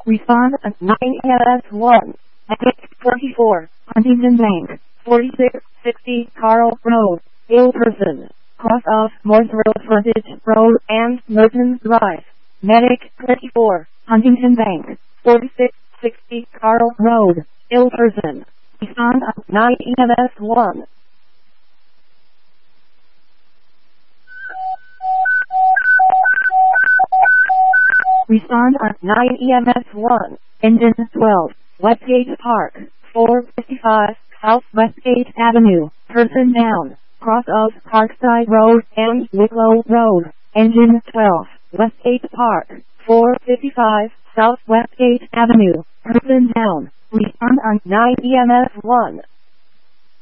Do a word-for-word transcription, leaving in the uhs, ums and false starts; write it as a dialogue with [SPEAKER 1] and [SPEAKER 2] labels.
[SPEAKER 1] Respond at nine E M S one. Exit forty-four, Huntington Bank, forty-six sixty Carl Road, ill person. Cross off Mooresville Frontage Road and Merton Drive. Medic twenty-four, Huntington Bank, forty-six sixty Carl Road, ill person. Respond at nine E M S one. Respond at nine E M S one. Engine twelve, Westgate Park, four fifty-five South Westgate Avenue. Person down. Cross of Parkside Road and Wicklow Road. Engine twelve, Westgate Park, four fifty-five South Westgate Avenue. Person down. Respond on nine E M S one.